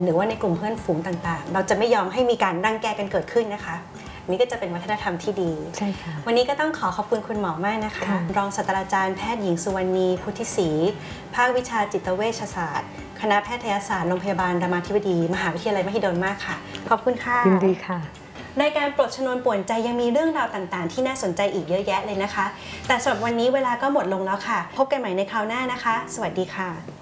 หรือว่าในกลุ่มเพื่อนฝูงต่างๆเราจะไม่ยอมให้มีการรังแกกันเกิดขึ้นนะคะนี่ก็จะเป็นวัฒนธรรมที่ดีใช่ค่ะวันนี้ก็ต้องขอบคุณคุณหมอมากนะคะรองศาสตราจารย์แพทย์หญิงสุวรรณีพุทธิศรีภาควิชาจิตเวชศาสตร์คณะแพทยศาสตร์โรงพยาบาลรามาธิบดีมหาวิทยาลัยมหิดลมากค่ะขอบคุณค่ะยินดีค่ะรายการปลดชนวนป่วนใจยังมีเรื่องราวต่างๆที่น่าสนใจอีกเยอะแยะเลยนะคะแต่สำหรับวันนี้เวลาก็หมดลงแล้วค่ะพบกันใหม่ในคราวหน้านะคะสวัสดีค่ะ